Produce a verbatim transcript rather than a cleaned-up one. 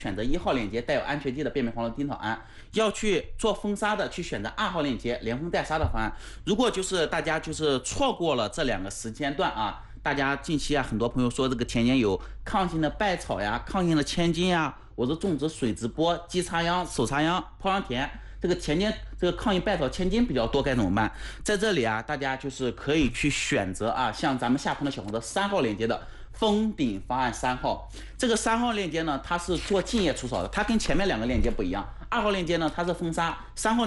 选择一号链接带有安全剂的变美黄酮丁草胺，要去做封杀的去选择二号链接连封带杀的方案。如果就是大家就是错过了这两个时间段啊，大家近期啊很多朋友说这个田间有抗性的稗草呀、抗性的千金呀，我是种植水直播、鸡插秧、手插秧、泡秧田。这个田间这个抗性稗草千金比较多，该怎么办？在这里啊，大家就是可以去选择啊，像咱们下方的小红的三号链接的封顶方案三号。这个三号链接呢，它是做净液除草的，它跟前面两个链接不一样。二号链接呢，它是封杀；三号